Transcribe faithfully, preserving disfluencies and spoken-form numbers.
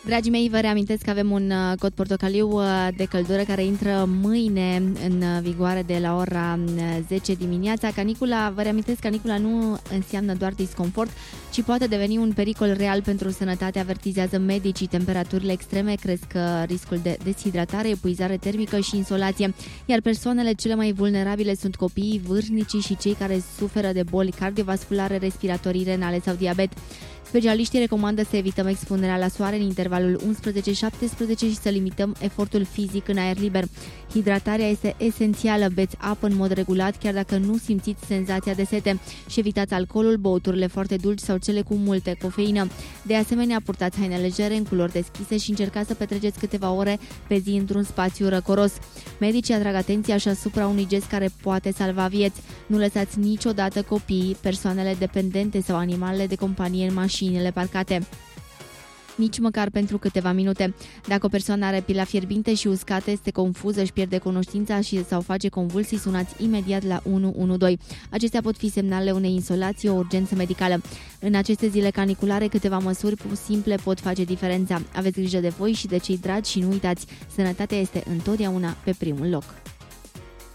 Dragii mei, vă reamintesc că avem un cod portocaliu de căldură care intră mâine în vigoare de la ora zece dimineața. Canicula, vă reamintesc, canicula nu înseamnă doar disconfort, ci poate deveni un pericol real pentru sănătate, avertizează medicii. Temperaturile extreme cresc riscul de deshidratare, epuizare termică și insolație, iar persoanele cele mai vulnerabile sunt copiii, vârstnicii și cei care suferă de boli cardiovasculare, respiratorii, renale sau diabet. Specialiștii recomandă să evităm expunerea la soare în intervalul unsprezece șaptesprezece și să limităm efortul fizic în aer liber. Hidratarea este esențială, beți apă în mod regulat chiar dacă nu simțiți senzația de sete și evitați alcoolul, băuturile foarte dulci sau cele cu multe cofeină. De asemenea, purtați haine legere în culori deschise și încercați să petreceți câteva ore pe zi într-un spațiu răcoros. Medicii atrag atenția și asupra unui gest care poate salva vieți. Nu lăsați niciodată copiii, persoanele dependente sau animalele de companie în mașinile parcate, nici măcar pentru câteva minute. Dacă o persoană are pila fierbinte și uscată, este confuză, își pierde cunoștința și sau face convulsii, sunați imediat la unu unu doi. Acestea pot fi semnale unei insolații, o urgență medicală. În aceste zile caniculare, câteva măsuri simple pot face diferența. Aveți grijă de voi și de cei dragi și nu uitați, sănătatea este întotdeauna pe primul loc.